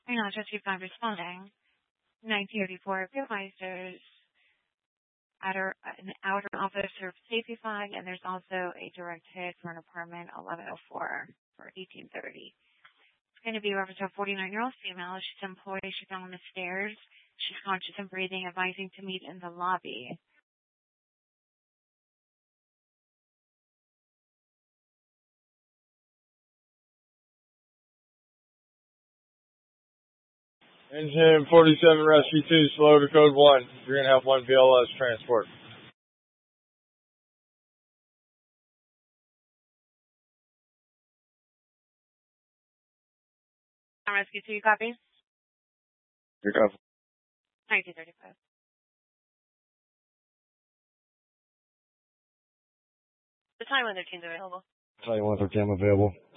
Not just 25 responding. 1984 Pillmeisters. An outer officer safety flag, and there's also a direct hit for an apartment 1104 for 1830. It's going to be reference to a 49-year-old female. She's employed. She's down on the stairs. She's conscious and breathing, advising to meet in the lobby. Engine 47 Rescue 2, slow to code 1. You're going to have 1 BLS transport. Rescue 2, you copy? You're copy. 1935. The time when their team's available. Tell you when their team available.